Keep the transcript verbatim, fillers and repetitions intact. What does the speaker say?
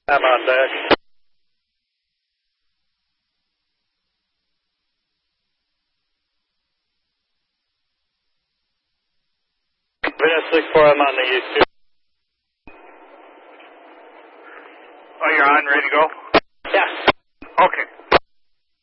I'm on deck. Venus six four, I'm on the U two. Oh, you're on, ready to go?